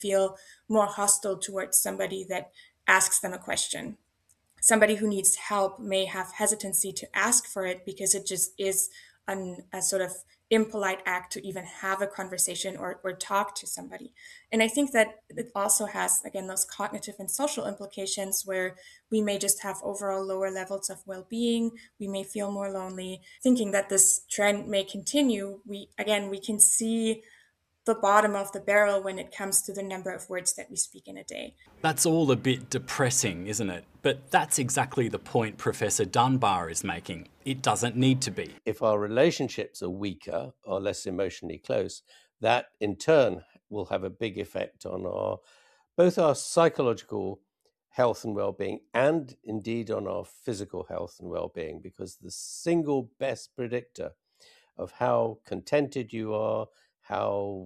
feel more hostile towards somebody that asks them a question. Somebody who needs help may have hesitancy to ask for it because it just is a sort of impolite act to even have a conversation or talk to somebody. And I think that it also has, again, those cognitive and social implications where we may just have overall lower levels of well-being. We may feel more lonely. Thinking that this trend may continue, we can see the bottom of the barrel when it comes to the number of words that we speak in a day. That's all a bit depressing, isn't it? But that's exactly the point Professor Dunbar is making. It doesn't need to be. If our relationships are weaker or less emotionally close, that in turn will have a big effect on both our psychological health and well-being and indeed on our physical health and well-being, because the single best predictor of how contented you are, how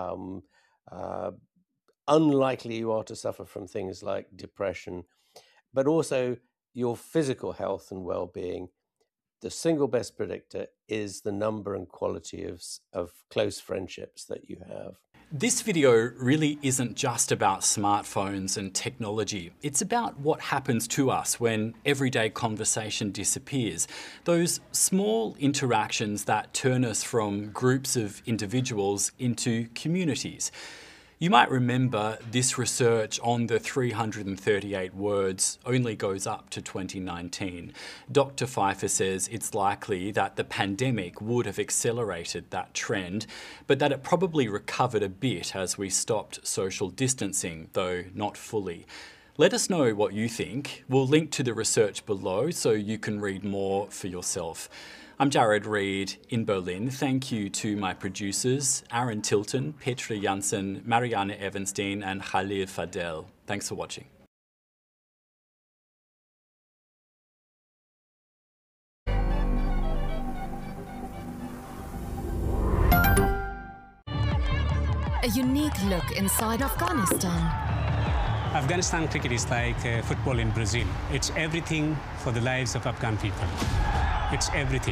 unlikely you are to suffer from things like depression, but also your physical health and well-being, the single best predictor is the number and quality of close friendships that you have. This video really isn't just about smartphones and technology. It's about what happens to us when everyday conversation disappears. Those small interactions that turn us from groups of individuals into communities. You might remember this research on the 338 words only goes up to 2019. Dr. Pfeiffer says it's likely that the pandemic would have accelerated that trend, but that it probably recovered a bit as we stopped social distancing, though not fully. Let us know what you think. We'll link to the research below so you can read more for yourself. I'm Jared Reed in Berlin. Thank you to my producers, Aaron Tilton, Petra Janssen, Marianne Evenstein and Khalil Fadel. Thanks for watching. A unique look inside Afghanistan. Afghanistan cricket is like football in Brazil. It's everything for the lives of Afghan people. It's everything.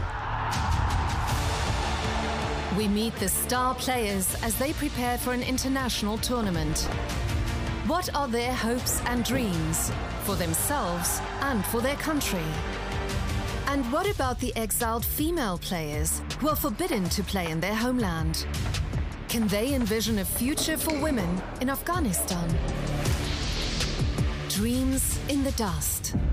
We meet the star players as they prepare for an international tournament. What are their hopes and dreams for themselves and for their country? And what about the exiled female players who are forbidden to play in their homeland? Can they envision a future for women in Afghanistan? Dreams in the dust.